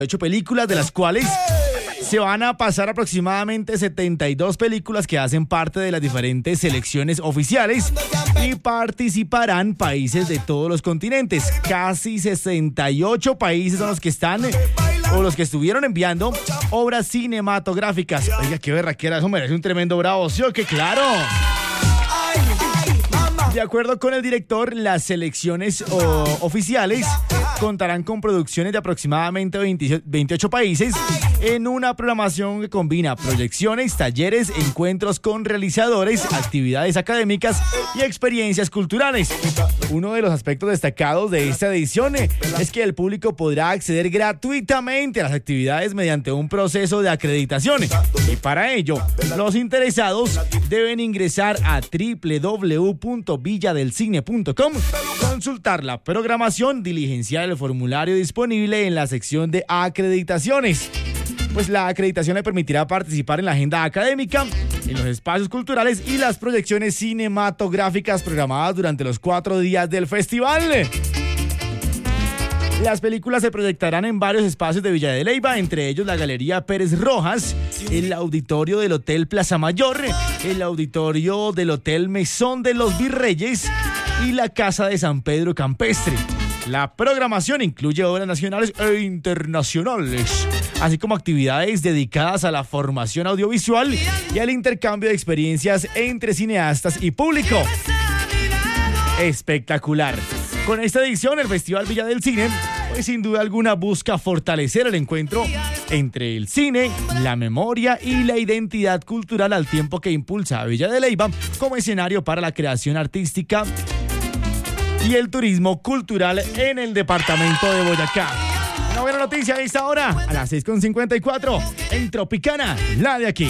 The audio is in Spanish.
8 películas, de las cuales se van a pasar aproximadamente 72 películas que hacen parte de las diferentes selecciones oficiales y participarán países de todos los continentes. Casi 68 países son los que están o los que estuvieron enviando obras cinematográficas. Oiga, qué berraquera, eso merece un tremendo bravo, ¿sí o qué? ¡Claro! De acuerdo con el director, las selecciones oficiales contarán con producciones de aproximadamente 28 países en una programación que combina proyecciones, talleres, encuentros con realizadores, actividades académicas y experiencias culturales. Uno de los aspectos destacados de esta edición es que el público podrá acceder gratuitamente a las actividades mediante un proceso de acreditación. Y para ello, los interesados deben ingresar a www.villadelcine.com, consultar la programación, diligenciar el formulario disponible en la sección de acreditaciones. Pues la acreditación le permitirá participar en la agenda académica, en los espacios culturales y las proyecciones cinematográficas programadas durante los 4 días del festival. Las películas se proyectarán en varios espacios de Villa de Leyva, entre ellos la Galería Pérez Rojas, el auditorio del Hotel Plaza Mayor, el auditorio del Hotel Mesón de los Virreyes y la Casa de San Pedro Campestre. La programación incluye obras nacionales e internacionales, así como actividades dedicadas a la formación audiovisual y al intercambio de experiencias entre cineastas y público. Espectacular. Con esta edición, el Festival Villa del Cine, pues sin duda alguna busca fortalecer el encuentro entre el cine, la memoria y la identidad cultural, al tiempo que impulsa a Villa de Leyva como escenario para la creación artística y el turismo cultural en el departamento de Boyacá. Una buena noticia a esta hora, a las 6:54, en Tropicana, la de aquí.